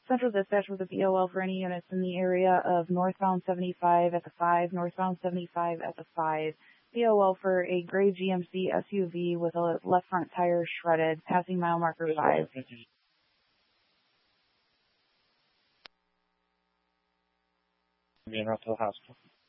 Central Dispatch with a BOL for any units in the area of northbound 75 at the 5, northbound 75 at the 5. BOL for a gray GMC SUV with a left front tire shredded, passing mile marker 5. Being out to the hospital.